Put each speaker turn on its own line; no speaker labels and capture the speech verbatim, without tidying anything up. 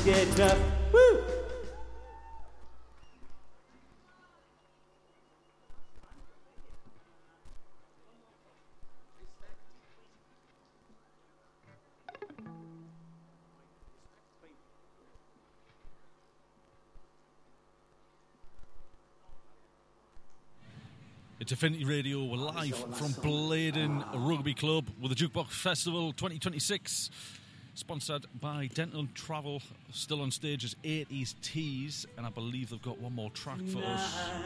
get up. Woo!
It's Affinity Radio. We're live from Blaydon Rugby Club with the Jukebox Festival twenty twenty-six, sponsored by Denton Travel. Still on stage is eighties Tees, and I believe they've got one more track for us.